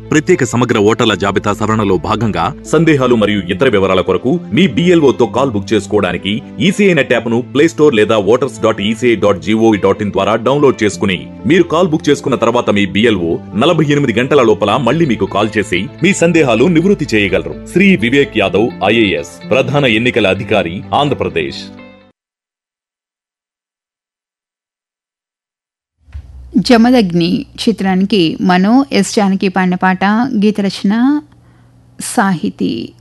ప్రత్యేక సమగ్ర ఓటర్ల జాబితా సవరణలో భాగంగా సందేహాలు మరియు ఇతర వివరాల కొరకు మీ BLO తో కాల్ బుక్ చేసుకోవడానికి ఈసీఐ నెట్ యాప్ ను ప్లే స్టోర్ లేదా voters.eci.gov.in ద్వారా డౌన్లోడ్ చేసుకుని మీరు కాల్ బుక్ చేసుకున్న తర్వాత మీ BLO 48 గంటల లోపల మళ్ళీ మీకు కాల్ చేసి మీ సందేహాలు నివృత్తి చేయగలరు. శ్రీ వివేక్ యాదవ్ IAS, ప్రధాన ఎన్నికల అధికారి, ఆంధ్రప్రదేశ్. జమదగ్ని చిత్రానికి మనో ఎస్ జానకి పాడిన పాట, గీత రచన సాహితీ